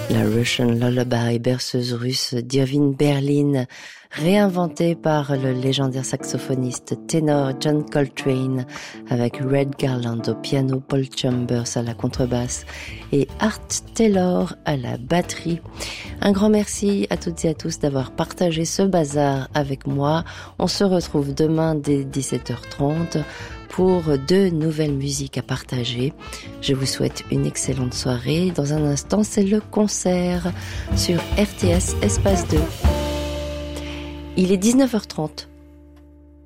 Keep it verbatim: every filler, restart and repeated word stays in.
La Russian Lullaby, berceuse russe d'Irving Berlin, réinventée par le légendaire saxophoniste ténor John Coltrane, avec Red Garland au piano, Paul Chambers à la contrebasse et Art Taylor à la batterie. Un grand merci à toutes et à tous d'avoir partagé ce bazar avec moi. On se retrouve demain dès dix-sept heures trente pour deux nouvelles musiques à partager. Je vous souhaite une excellente soirée. Dans un instant, c'est le concert sur R T S Espace deux. Il est dix-neuf heures trente.